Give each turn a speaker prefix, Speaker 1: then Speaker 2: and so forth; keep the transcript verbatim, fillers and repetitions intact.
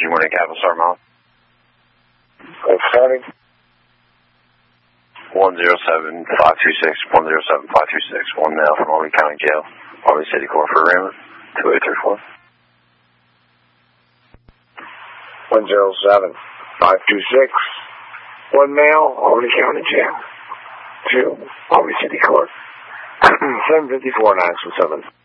Speaker 1: G one eight Capital Star Mile.
Speaker 2: Starting.
Speaker 1: one zero seven five two six, one zero seven five two six, one male from Albany County Jail, Albany City Court for arraignment, two eight three four.
Speaker 2: one zero seven five two six, one male, Albany County Jail, two, Albany City Court, seven fifty-four nine seven.